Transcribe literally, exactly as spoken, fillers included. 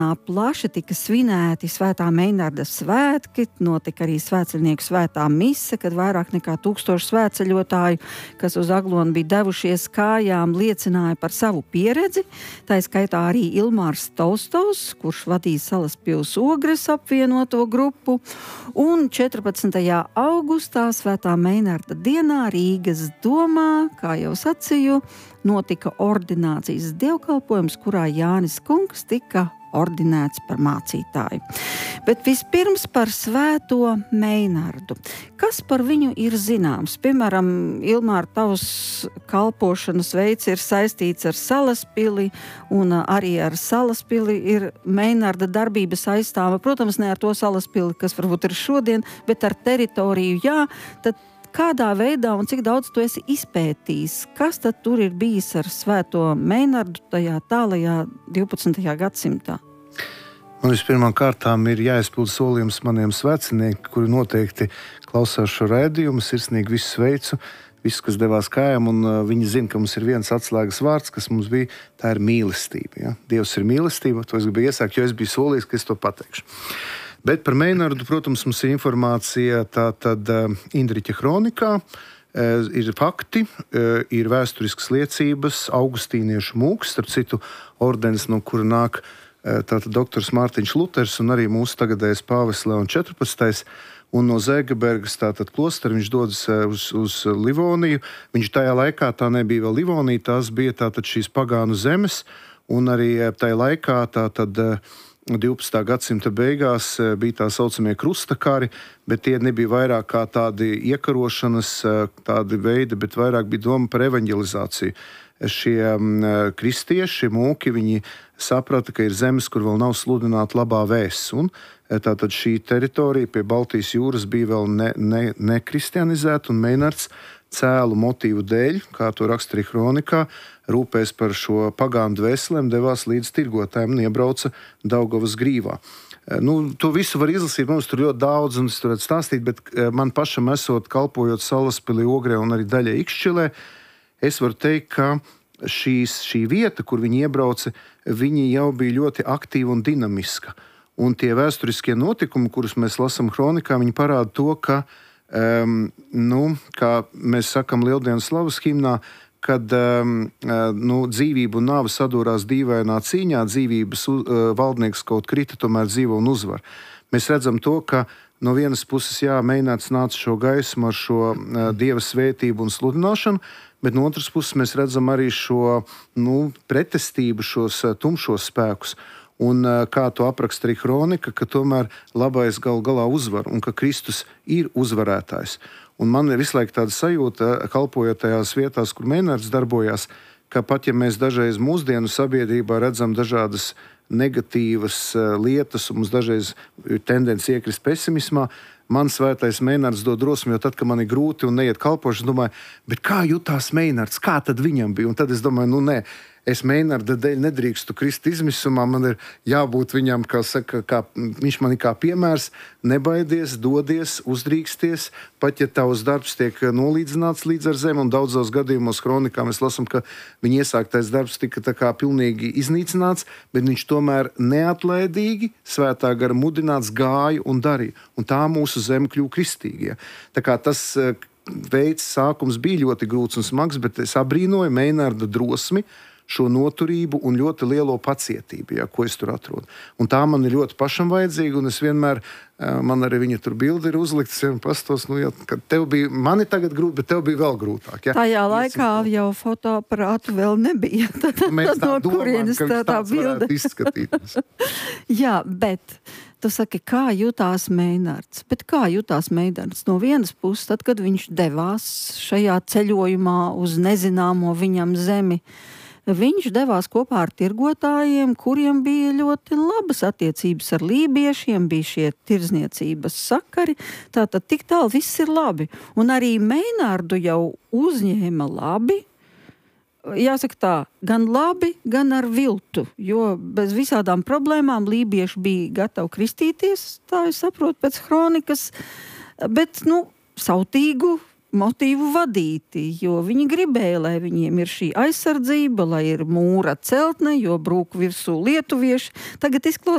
Plaši tika svinēti Svētā Meinarda svētki, notika arī svētceļnieku svētā mise, kad vairāk nekā tūkstoši svētceļotāju, kas uz Aglonu bija devušies kājām, liecināja par savu pieredzi. Tā skaitā arī Ilmārs Tolstovs, kurš vadīja Salaspils Ogres apvienoto grupu, un četrpadsmitajā augustā Svētā Meinarda dienā Rīgas domā, kā jau sacīju, notika ordinācijas dievkalpojums, kurā Jānis Kungs tika ordinēts par mācītāju. Bet vispirms par Svēto Meinardu. Kas par viņu ir zināms? Piemēram, Ilmāra, tavs kalpošanas veids ir saistīts ar Salaspili, un arī ar Salaspili ir Meinarda darbība saistāma. Protams, ne ar to Salaspili, kas varbūt ir šodien, bet ar teritoriju, jā. Tad kādā veidā un cik daudz tu esi izpētījis? Kas tad tur ir bijis ar Svēto Meinardu tajā tālajā divpadsmitajā gadsimtā? Man vispirmām kārtām ir jāizpild solījums maniem svētceļniekiem, kuri noteikti klausās šo raidījumu. Sirsnīgi visus sveicu, visus, kas devās kājām, un uh, viņi zina, ka mums ir viens atslēgas vārds, kas mums bija, tā ir mīlestība. Ja? Dievs ir mīlestība, to es gribēju iesākt, jo es biju solījis, ka es to pateikšu. Bet par Meinardu, protams, mums ir informācija tātad uh, Indriķa kronikā, uh, ir fakti, uh, ir vēsturiskas liecības, augustīniešu mūks, starp citu ordenis, no kura nāk uh, tātad doktors Mārtiņš Luters un arī mūsu tagadējais pāvests Leons četrpadsmitais. Un no Zēgebergas tātad klostera viņš dodas uz, uz Livoniju. Viņš tajā laikā, tā nebija vēl Livonija, tās bija tātad šīs pagānu zemes, un arī tajā laikā tātad divpadsmitā gadsimta beigās bija tā saucamie krustakari, bet tie nebija vairāk kā tādi iekarošanas tādi veidi, bet vairāk bija doma par evaņģelizāciju. Šie kristieši, mūki, viņi saprata, ka ir zemes, kur vēl nav sludināta labā vēsts. Un tātad šī teritorija pie Baltijas jūras bija vēl ne, ne, nekristianizēta, un Meinards cēlu motīvu dēļ, kā to raksta arī kronikā, rūpēs par šo pagānu dvēselēm, devās līdz tirgotājiem un iebrauca Daugavas grīvā. Nu, to visu var izlasīt, mums tur ļoti daudz, un es tur varētu stāstīt, bet man pašam esot kalpojot Salaspilī, Ogrē un arī daļai Ikšķilē, es varu teikt, ka šīs, šī vieta, kur viņi iebrauca, viņi jau bija ļoti aktīva un dinamiska. Un tie vēsturiskie notikumi, kurus mēs lasām kronikā, viņi parāda to, ka, um, nu, kā mēs sakam Lieldienas slavas himnā, kad um, nu, dzīvība un nāve sadūrās dīvainā cīņā, dzīvības uh, valdnieks kaut krita, tomēr dzīvo un uzvar. Mēs redzam to, ka no vienas puses, jā, Meinards nāca šo gaismu ar šo uh, Dieva svētību un sludināšanu, bet no otras puses mēs redzam arī šo nu, pretestību, šos uh, tumšos spēkus. Un uh, kā to apraksta arī kronika, ka tomēr labais gal galā uzvar un ka Kristus ir uzvarētājs. Un man ir visu laiku tāda sajūta, kalpojot tajās vietās, kur Meinards darbojās, ka pat ja mēs dažreiz mūsdienu sabiedrībā redzam dažādas negatīvas uh, lietas un mums dažreiz ir tendence iekrist pesimismā, man svētais Meinards dod drosmi, jo tad, kad man ir grūti un neiet kalpošana, domāju, bet kā jutās Meinards, kā tad viņam bija? Un tad es domāju, nu nē, es Meinarda dēļ nedrīkstu krist izmisumā, man ir jābūt viņam, kā saka, kā, viņš man ir kā piemērs, nebaidies, dodies, uzdrīksties, pat ja tavs darbs tiek nolīdzināts līdz ar zemi, un daudzos gadījumos kronikā mēs lasam, ka viņa iesāktais darbs tika tā kā pilnīgi iznīcināts, bet viņš tomēr neatlaidīgi, svētā gara mudināts gāja un darīja, un tā mūsu zeme kļuva kristīgie. Tā kā tas veids sākums bija ļoti grūts un smags, bet es abrīnoju Meinarda drosmi, šo noturību un ļoti lielo pacietību, ja, ko es tur atrodu. Un tā man ir ļoti pašam vajadzīga, un es vienmēr, man arī viņa tur bildi ir uzliktas, ja pastos, nu, ja, ka tev bija, mani tagad grūti, bet tev bija vēl grūtāk. Ja. Tajā laikā Iesim, jau fotoaparātu vēl nebija. Tad, mēs tā no domājam, kurienes ka tā, tā tāds varētu izskatīties. Jā, bet tu saki, kā jutās Meinards? Bet kā jutās Meinards? No vienas puses, tad, kad viņš devās šajā ceļojumā uz nezināmo viņam zemi, viņš devās kopā ar tirgotājiem, kuriem bija ļoti labas attiecības ar lībiešiem, bija šie tirdzniecības sakari, tātad tik tālu viss ir labi. Un arī Meinardu jau uzņēma labi, jāsaka tā, gan labi, gan ar viltu, jo bez visādām problēmām lībieši bija gatavi kristīties, tā es saprotu pēc kronikas, bet, nu, sautīgu motīvu vadīti, jo viņi gribēja, lai viņiem ir šī aizsardzība, lai ir mūra celtne, jo brūk virsū lietuvieši. Tagad izklausās